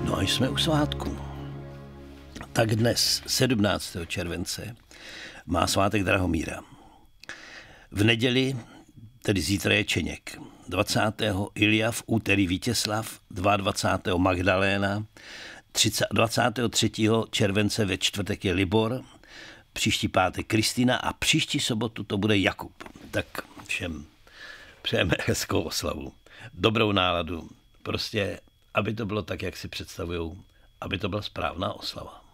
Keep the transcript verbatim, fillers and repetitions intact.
No a jsme u svátku. Tak dnes, sedmnáctého července, má svátek Drahomíra. V neděli, tedy zítra je Čeněk. dvacátého Ilja, v úterý Vítězslav, dvacátého druhého Magdaléna, dvacátého třetího července ve čtvrtek je Libor, příští pátek Kristýna a příští sobotu to bude Jakub. Tak všem přejeme hezkou oslavu, dobrou náladu, prostě aby to bylo tak, jak si představujou, aby to byla správná oslava.